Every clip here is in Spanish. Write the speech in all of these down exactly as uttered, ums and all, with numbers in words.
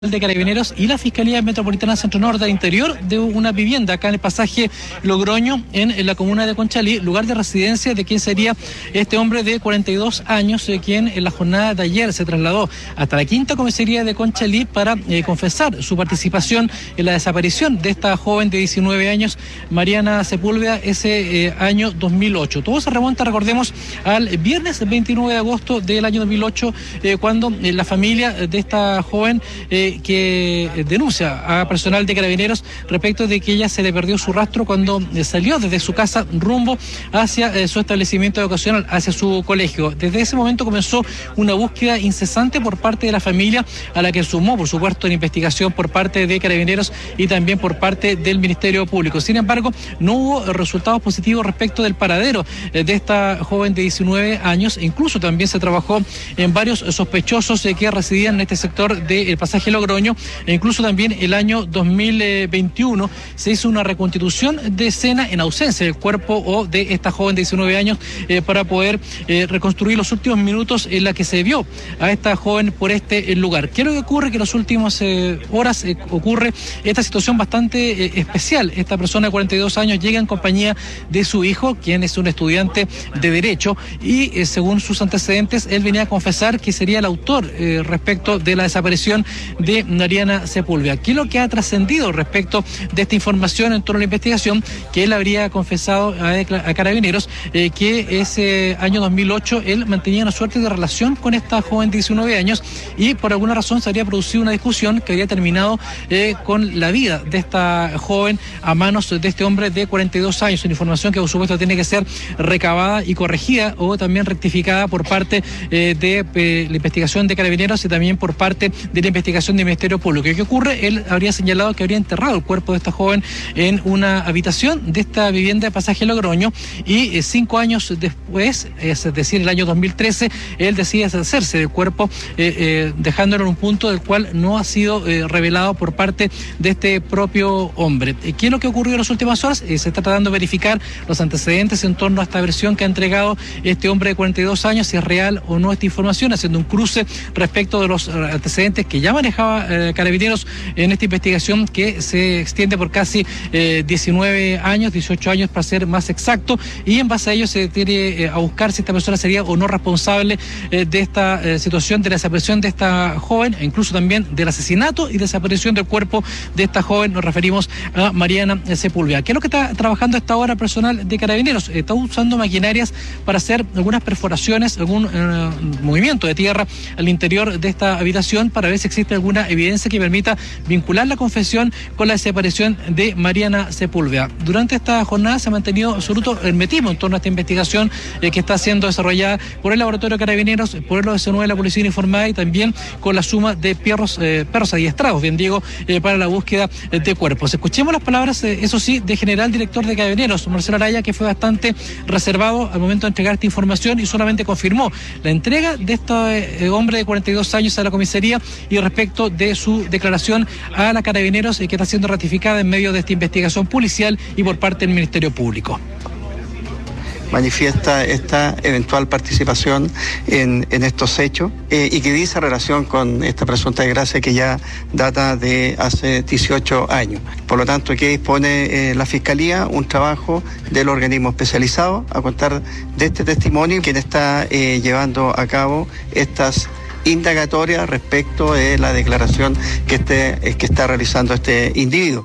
de Carabineros y la Fiscalía Metropolitana Centro Norte Interior de una vivienda acá en el pasaje Logroño, en, en la comuna de Conchalí, lugar de residencia de quien sería este hombre de cuarenta y dos años, eh, quien en la jornada de ayer se trasladó hasta la quinta comisaría de Conchalí para eh, confesar su participación en la desaparición de esta joven de diecinueve años, Mariana Sepúlveda, ese eh, año dos mil ocho. Todo se remonta, recordemos, al viernes veintinueve de agosto del año dos mil ocho, eh, cuando eh, la familia de esta joven eh, que denuncia a personal de Carabineros respecto de que ella se le perdió su rastro cuando salió desde su casa rumbo hacia eh, su establecimiento educacional, hacia su colegio. Desde ese momento comenzó una búsqueda incesante por parte de la familia, a la que sumó, por supuesto, la investigación por parte de Carabineros y también por parte del Ministerio Público. Sin embargo, no hubo resultados positivos respecto del paradero eh, de esta joven de diecinueve años. Incluso también se trabajó en varios sospechosos eh, que residían en este sector del pasaje Logroño, e incluso también el año dos mil veintiuno se hizo una reconstitución de escena en ausencia del cuerpo o de esta joven de diecinueve años eh, para poder eh, reconstruir los últimos minutos en la que se vio a esta joven por este lugar. ¿Qué es lo que ocurre? Que en las últimas eh, horas eh, ocurre esta situación bastante eh, especial. Esta persona de cuarenta y dos años llega en compañía de su hijo, quien es un estudiante de Derecho, y eh, según sus antecedentes, él venía a confesar que sería el autor eh, respecto de la desaparición de de Mariana Sepúlveda. ¿Qué es lo que ha trascendido respecto de esta información en torno a la investigación? Que él habría confesado a, a Carabineros eh, que ese año dos mil ocho él mantenía una suerte de relación con esta joven de diecinueve años y por alguna razón se habría producido una discusión que habría terminado eh, con la vida de esta joven a manos de este hombre de cuarenta y dos años. Una información que por supuesto tiene que ser recabada y corregida o también rectificada por parte eh, de eh, la investigación de Carabineros y también por parte de la investigación del Ministerio Público. ¿Qué ocurre? Él habría señalado que habría enterrado el cuerpo de esta joven en una habitación de esta vivienda de pasaje Logroño y eh, cinco años después, es decir, el año dos mil trece, él decide deshacerse del cuerpo eh, eh, dejándolo en un punto del cual no ha sido eh, revelado por parte de este propio hombre. ¿Qué es lo que ocurrió en las últimas horas? Eh, se está tratando de verificar los antecedentes en torno a esta versión que ha entregado este hombre de cuarenta y dos años, si es real o no esta información, haciendo un cruce respecto de los antecedentes que ya manejaba eh, Carabineros en esta investigación que se extiende por casi eh, diecinueve años, dieciocho años para ser más exacto, y en base a ello se tiene eh, a buscar si esta persona sería o no responsable eh, de esta eh, situación de la desaparición de esta joven, e incluso también del asesinato y desaparición del cuerpo de esta joven. Nos referimos a Mariana Sepúlveda. ¿Qué es lo que está trabajando a esta hora personal de Carabineros? Está usando maquinarias para hacer algunas perforaciones, algún eh, movimiento de tierra al interior de esta habitación para ver si existe alguna evidencia que permita vincular la confesión con la desaparición de Mariana Sepúlveda. Durante esta jornada se ha mantenido absoluto hermetismo en torno a esta investigación eh, que está siendo desarrollada por el Laboratorio de Carabineros, por el O S nueve de la Policía Uniformada y también con la suma de perros, eh, perros adiestrados, bien digo, eh, para la búsqueda de cuerpos. Escuchemos las palabras, eh, eso sí, del general director de Carabineros, Marcelo Araya, que fue bastante reservado al momento de entregar esta información y solamente confirmó la entrega de este eh, hombre de cuarenta y dos años a la comisaría y respecto de su declaración a la Carabineros eh, que está siendo ratificada en medio de esta investigación policial y por parte del Ministerio Público. Manifiesta esta eventual participación en, en estos hechos eh, y que dice relación con esta presunta desgracia que ya data de hace dieciocho años. Por lo tanto, aquí dispone eh, la Fiscalía un trabajo del organismo especializado a contar de este testimonio, quien está eh, llevando a cabo estas indagatorias respecto de la declaración que, este, que está realizando este individuo.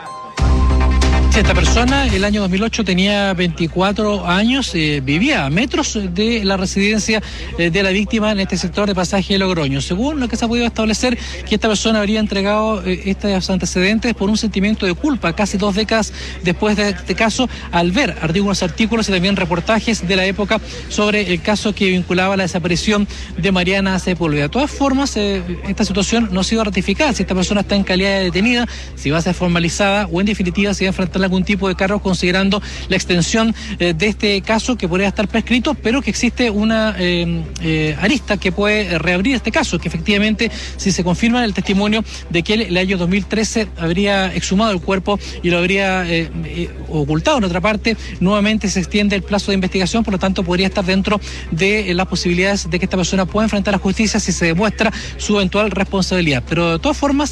Esta persona, el año dos mil ocho, tenía veinticuatro años, eh, vivía a metros de la residencia eh, de la víctima en este sector de pasaje Logroño. Según lo que se ha podido establecer, que esta persona habría entregado eh, estos antecedentes por un sentimiento de culpa, casi dos décadas después de este caso, al ver algunos artículos y también reportajes de la época sobre el caso que vinculaba la desaparición de Mariana Sepúlveda. De todas formas, eh, esta situación no ha sido ratificada. Si esta persona está en calidad de detenida, si va a ser formalizada o en definitiva si va a enfrentar presentarle algún tipo de cargo considerando la extensión eh, de este caso que podría estar prescrito, pero que existe una eh, eh, arista que puede reabrir este caso, que efectivamente si se confirma el testimonio de que él el año dos mil trece habría exhumado el cuerpo y lo habría eh, eh, ocultado en otra parte, nuevamente se extiende el plazo de investigación, por lo tanto podría estar dentro de eh, las posibilidades de que esta persona pueda enfrentar la justicia si se demuestra su eventual responsabilidad. Pero de todas formas,